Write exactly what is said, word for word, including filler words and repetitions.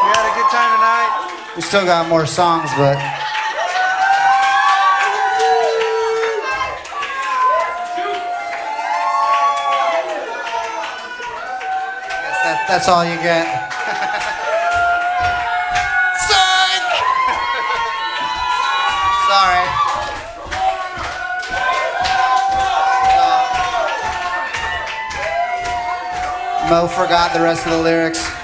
We had a good time tonight. We still got more songs, but I guess that, that's all you get. Psych! Sorry. Uh, Mo forgot the rest of the lyrics.